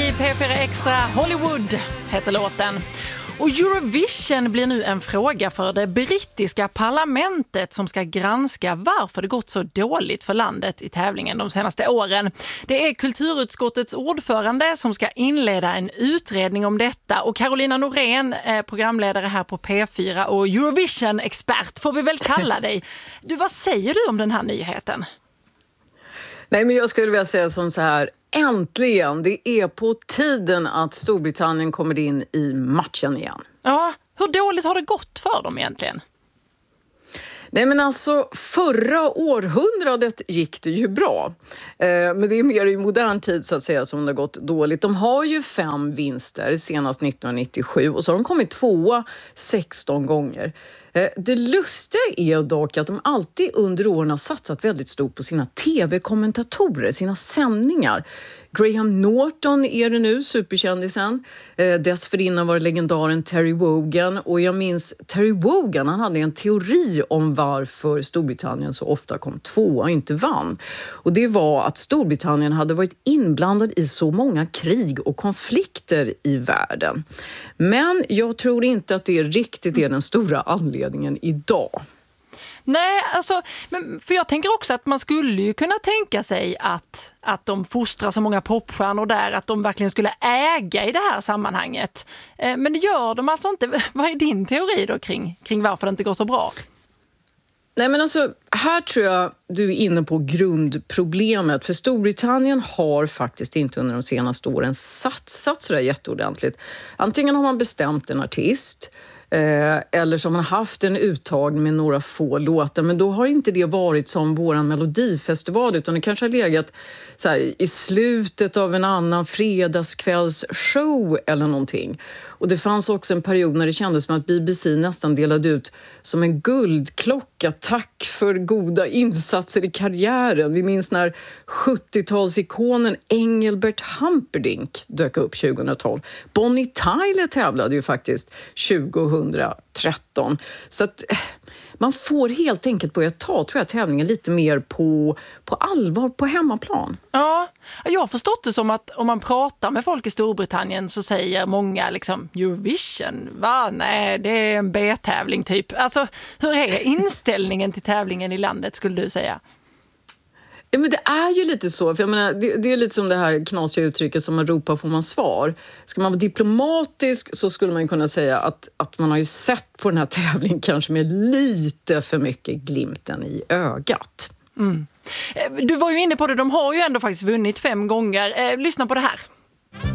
i P4 Extra. Hollywood heter låten. Och Eurovision blir nu en fråga för det brittiska parlamentet som ska granska varför det gått så dåligt för landet i tävlingen de senaste åren. Det är kulturutskottets ordförande som ska inleda en utredning om detta, och Carolina Norén är programledare här på P4 och Eurovision-expert får vi väl kalla dig. Du, vad säger du om den här nyheten? Nej, men jag skulle vilja säga som så här: äntligen, det är på tiden att Storbritannien kommer in i matchen igen. Ja, hur dåligt har det gått för dem egentligen? Nej, men alltså förra århundradet gick det ju bra. Men det är mer i modern tid så att säga som det har gått dåligt. De har ju 5 vinster senast 1997 och så har de kommit 2 16 gånger. Det lustiga är dock att de alltid under åren har satsat väldigt stort på sina tv-kommentatorer, sina sändningar. Graham Norton är det nu, superkändisen. Dessförinnan var det legendaren Terry Wogan. Och jag minns Terry Wogan, han hade en teori om varför Storbritannien så ofta kom 2 och inte vann. Och det var att Storbritannien hade varit inblandad i så många krig och konflikter i världen. Men jag tror inte att det riktigt är den stora anledningen idag. Nej, alltså, men för jag tänker också att man skulle ju kunna tänka sig att de fostrar så många popstjärnor där, att de verkligen skulle äga i det här sammanhanget. Men det gör de alltså inte. Vad är din teori då kring varför det inte går så bra? Nej, men alltså, här tror jag du är inne på grundproblemet. För Storbritannien har faktiskt inte under de senaste åren satsat så där jätteordentligt. Antingen har man bestämt en artist, eller som man har haft en uttagning med några få låtar, men då har inte det varit som våran melodifestival, utan det kanske har legat så här, i slutet av en annan fredagskvällsshow eller någonting. Och det fanns också en period när det kändes som att BBC nästan delade ut som en guldklocka, tack för goda insatser i karriären. Vi minns när 70-talsikonen Engelbert Humperdinck dök upp 2012. Bonnie Tyler tävlade ju faktiskt 2013. Så att man får helt enkelt börja ta, tror jag, tävlingen lite mer på allvar på hemmaplan. Ja, jag har förstått det som att om man pratar med folk i Storbritannien så säger många liksom Eurovision, va? Nej, det är en B-tävling typ. Alltså, hur är inställningen till tävlingen i landet skulle du säga? Ja, men det är ju lite så, för jag menar, det är lite som det här knasiga uttrycket som man ropar får man svar. Ska man vara diplomatisk så skulle man kunna säga att man har ju sett på den här tävlingen kanske med lite för mycket glimten i ögat. Mm. Du var ju inne på det, de har ju ändå faktiskt vunnit 5 gånger. Lyssna på det här.